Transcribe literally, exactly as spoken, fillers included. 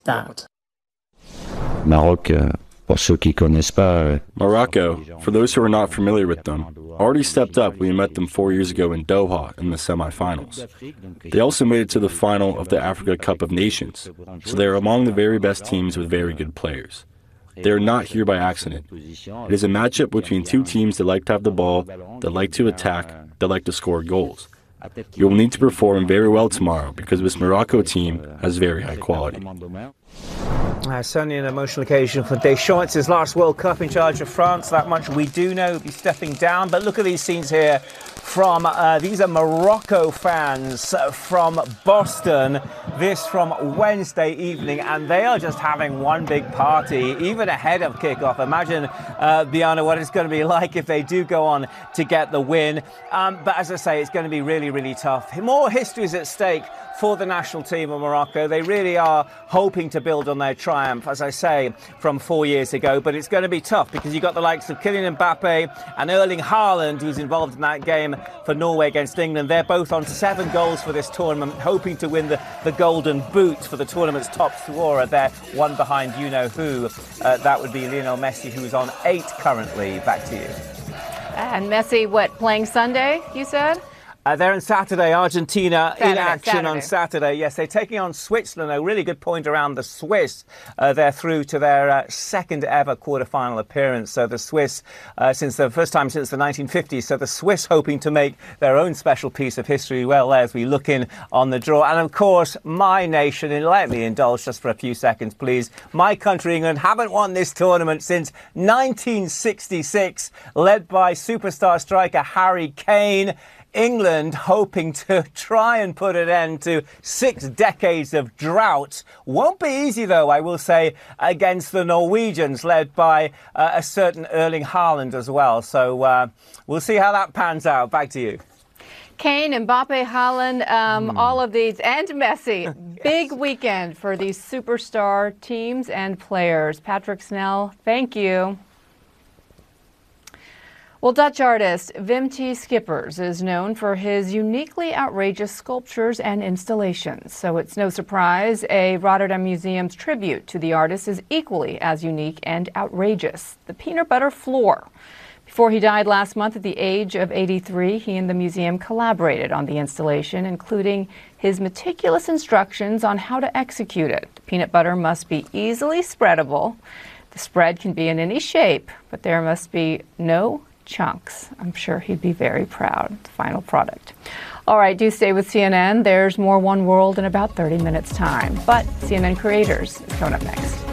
that. Maroc, pour ceux qui connaissent pas. Morocco, for those who are not familiar with them, already stepped up when we met them four years ago in Doha in the semifinals. They also made it to the final of the Africa Cup of Nations, so they are among the very best teams with very good players. They are not here by accident. It is a matchup between two teams that like to have the ball, that like to attack, that like to score goals. You will need to perform very well tomorrow because this Morocco team has very high quality. Uh, certainly an emotional occasion for Deschamps. It's his last World Cup in charge of France. That much we do know. He'll be stepping down. But look at these scenes here from, uh, these are Morocco fans from Boston. This from Wednesday evening. And they are just having one big party, even ahead of kickoff. Imagine, uh, Bianna, what it's going to be like if they do go on to get the win. Um, but as I say, it's going to be really, really tough. More history is at stake for the national team of Morocco. They really are hoping to build on their triumph, as I say, from four years ago. But it's going to be tough because you've got the likes of Kylian Mbappe and Erling Haaland, who's involved in that game for Norway against England. They're both on seven goals for this tournament, hoping to win the, the Golden Boot for the tournament's top scorer. They're one behind you-know-who. Uh, that would be Lionel Messi, who's on eight currently. Back to you. And Messi, what, playing Sunday, you said? Uh, they're on Saturday, Argentina Saturday, in action Saturday. on Saturday. Yes, they're taking on Switzerland. A really good point around the Swiss. Uh, they're through to their uh, second ever quarter-final appearance. So the Swiss, uh, since the first time since the nineteen fifties. So the Swiss hoping to make their own special piece of history. Well, as we look in on the draw. And of course, my nation, and let me indulge just for a few seconds, please. My country, England, haven't won this tournament since nineteen sixty-six, led by superstar striker Harry Kane. England hoping to try and put an end to six decades of drought. Won't be easy, though, I will say, against the Norwegians, led by uh, a certain Erling Haaland as well. So uh, we'll see how that pans out. Back to you. Kane, Mbappe, Haaland, um, mm. all of these, and Messi. Yes. Big weekend for these superstar teams and players. Patrick Snell, thank you. Well, Dutch artist Wim T. Schippers is known for his uniquely outrageous sculptures and installations. So it's no surprise a Rotterdam Museum's tribute to the artist is equally as unique and outrageous. The peanut butter floor. Before he died last month at the age of eighty-three, he and the museum collaborated on the installation, including his meticulous instructions on how to execute it. The peanut butter must be easily spreadable. The spread can be in any shape, but there must be no chunks. I'm sure he'd be very proud. The final product. All right, do stay with C N N. There's more One World in about thirty minutes time. But C N N Creators is coming up next.